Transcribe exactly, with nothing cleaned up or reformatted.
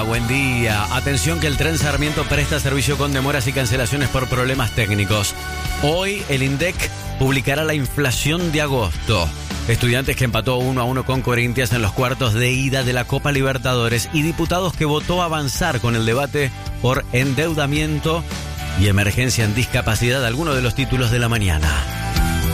día, buen día. Atención que el tren Sarmiento presta servicio con demoras y cancelaciones por problemas técnicos. Hoy el INDEC publicará la inflación de agosto. Estudiantes que empató uno a uno con Corinthians en los cuartos de ida de la Copa Libertadores y diputados que votó avanzar con el debate por endeudamiento y emergencia en discapacidad, algunos de los títulos de la mañana.